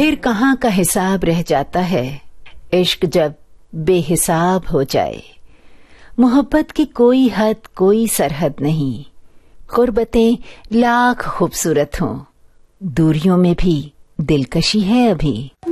फिर कहाँ का हिसाब रह जाता है इश्क जब बेहिसाब हो जाए। मोहब्बत की कोई हद कोई सरहद नहीं, कुर्बतें लाख खूबसूरत हों, दूरियों में भी दिलकशी है अभी।